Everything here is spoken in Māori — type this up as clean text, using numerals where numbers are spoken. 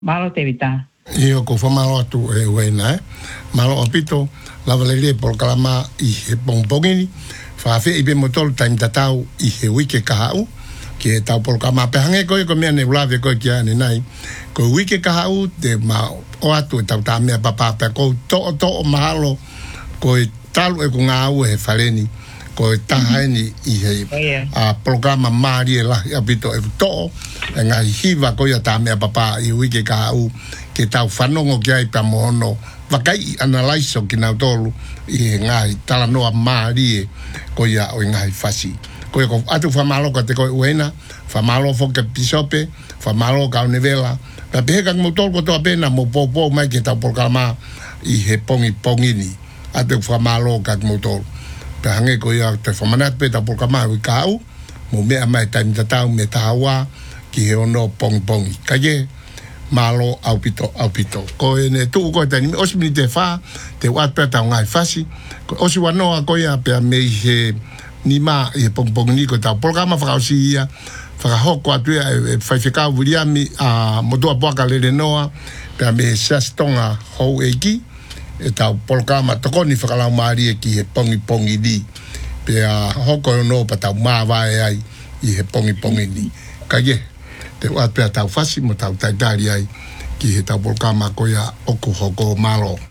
Malo te vita. Io ko famalo atu e wena malo opito la valerie por kalama I he pongpongini fa fe ibe motol time tatau I he wiki kahau ke tau por kama pe hange ko me ne blave ko kia ne nai ko wiki kahau de ma o atu tau ta me papa pe ko to malo ko talu e ko ngau e faleni ko tahani I he a programa mari la apito e to ngai hiva ko ya ta me papa I wiki kahau ke tau whanongo ki ai pa mohono wakai analyse o ki nau tolu I ngai tala noa maari ko ia o ngai fasi ko ia ko atu whamalo ka te koe uena whamalo fo ke pisope whamalo ka unevela pa peheka mo tolu ko toa pena mo popo mai ke tau polkama I he pongi ni atu whamalo ka mo tolu pa hange ko ia te whamanat pe tau polkama ui kau mo mea mai taimi tatau me tahawa ki he ono pongi ka ye malo au pito ko ene tu ko tani os mi te fa te wat peta ngai fasi ko osi wano ko ya pe me he ni ma e pong ni ko ta programa fa osi ya fa hoko atu fa fika William a moto a boka le noa pe me sastonga ho eki e ta programa to ko ni fa la mari ki e pongi di pe a hoko no pa ta ma va ai I he pongi ni ka ye te wapea tau fasi mo tau taitari ai ki he tau polkama ko ia oku hoko malo.